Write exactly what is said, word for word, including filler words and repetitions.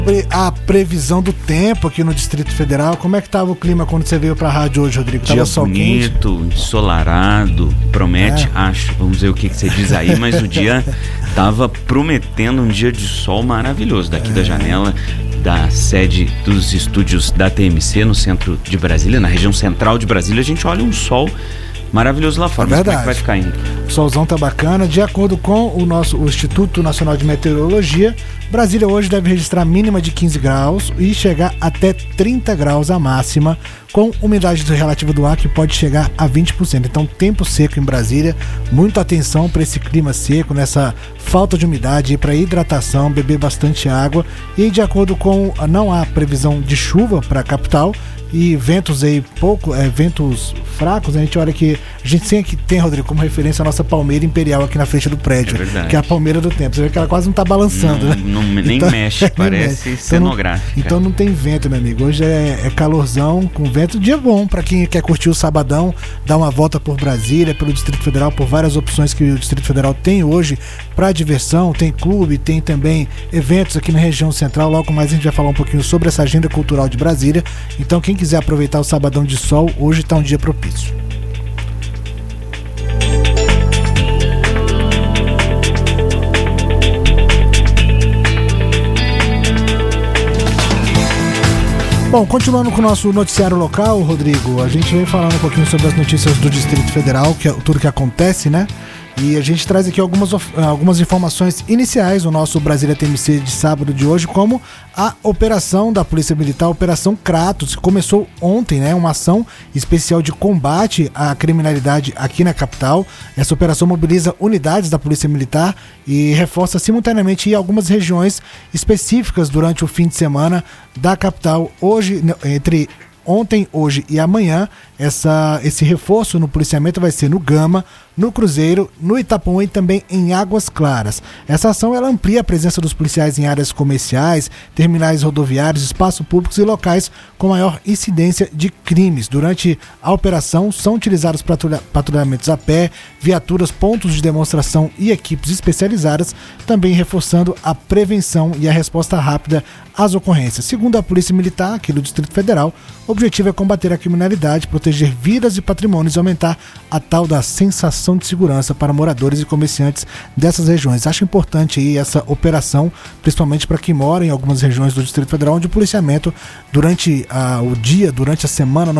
A previsão do tempo aqui no Distrito Federal, como é que estava o clima quando você veio para a rádio hoje, Rodrigo? Dia bonito, ensolarado, promete, é. acho, vamos ver o que, que você diz aí, mas o dia estava prometendo um dia de sol maravilhoso daqui é. da janela da sede dos estúdios da T M C no centro de Brasília, na região central de Brasília. A gente olha um sol maravilhoso lá fora. É verdade. Mas como é que vai ficar indo? O solzão tá bacana. De acordo com o nosso o Instituto Nacional de Meteorologia, Brasília hoje deve registrar mínima de quinze graus e chegar até trinta graus a máxima, com umidade relativa do ar que pode chegar a vinte por cento. Então, tempo seco em Brasília. Muita atenção para esse clima seco, nessa falta de umidade, para hidratação, beber bastante água. E de acordo com, não há previsão de chuva para a capital, e ventos aí pouco, é, ventos fracos, né? A gente olha que a gente sempre tem, Rodrigo, como referência a nossa palmeira imperial aqui na frente do prédio, é que é a palmeira do tempo. Você vê que ela quase não tá balançando, não, né? Não, nem então, mexe, parece mexe. cenográfica. Então não, então não tem vento, meu amigo. Hoje é, é calorzão com vento, dia bom para quem quer curtir o sabadão, dar uma volta por Brasília, pelo Distrito Federal, por várias opções que o Distrito Federal tem hoje para diversão. Tem clube, tem também eventos aqui na região central. Logo mais a gente vai falar um pouquinho sobre essa agenda cultural de Brasília. Então quem quiser aproveitar o sabadão de sol, hoje está um dia propício. Bom, continuando com o nosso noticiário local, Rodrigo, a gente vem falando um pouquinho sobre as notícias do Distrito Federal, que é tudo que acontece, né? E a gente traz aqui algumas, algumas informações iniciais do nosso Brasília T M C de sábado de hoje, como a operação da Polícia Militar, a Operação Kratos, que começou ontem, né? Uma ação especial de combate à criminalidade aqui na capital. Essa operação mobiliza unidades da Polícia Militar e reforça simultaneamente em algumas regiões específicas durante o fim de semana da capital. Hoje, entre ontem, hoje e amanhã, essa, esse reforço no policiamento vai ser no Gama, no Cruzeiro, no Itapuã e também em Águas Claras. Essa ação ela amplia a presença dos policiais em áreas comerciais, terminais rodoviários, espaços públicos e locais com maior incidência de crimes. Durante a operação são utilizados patrulha, patrulhamentos a pé, viaturas, pontos de demonstração e equipes especializadas, também reforçando a prevenção e a resposta rápida às ocorrências. Segundo a Polícia Militar aqui do Distrito Federal, o objetivo é combater a criminalidade, proteger vidas e patrimônios e aumentar a tal da sensação de segurança para moradores e comerciantes dessas regiões. Acho importante aí essa operação, principalmente para quem mora em algumas regiões do Distrito Federal, onde o policiamento durante ah, o dia, durante a semana,